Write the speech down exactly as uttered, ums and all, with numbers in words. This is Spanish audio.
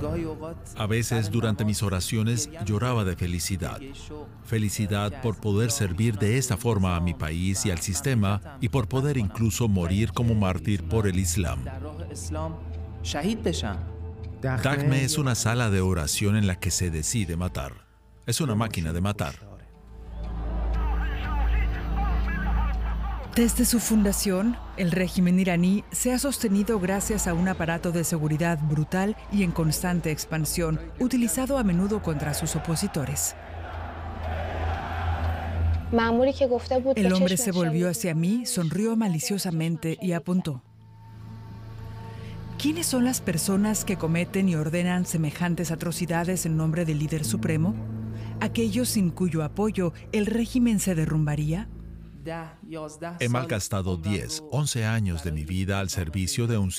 A veces durante mis oraciones lloraba de felicidad. Felicidad por poder servir de esta forma a mi país y al sistema y por poder incluso morir como mártir por el Islam. Dakhme es una sala de oración en la que se decide matar. Es una máquina de matar. Desde su fundación, el régimen iraní se ha sostenido gracias a un aparato de seguridad brutal y en constante expansión, utilizado a menudo contra sus opositores. El hombre se volvió hacia mí, sonrió maliciosamente y apuntó. ¿Quiénes son las personas que cometen y ordenan semejantes atrocidades en nombre del líder supremo? ¿Aquellos sin cuyo apoyo el régimen se derrumbaría? He malgastado diez, once años de mi vida al servicio de un